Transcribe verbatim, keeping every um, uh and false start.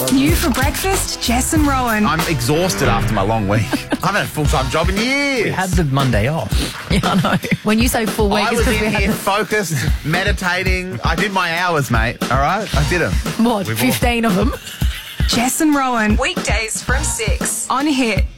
New for breakfast, Jess and Rowan. I'm exhausted after my long week. I haven't had a full-time job in years. We had the Monday off. Yeah, I know. When you say full week, I it's was because we in had here the, focused, meditating. I did my hours, mate. All right? I did them. what, fifteen of them? Jess and Rowan. Weekdays from six on Hit.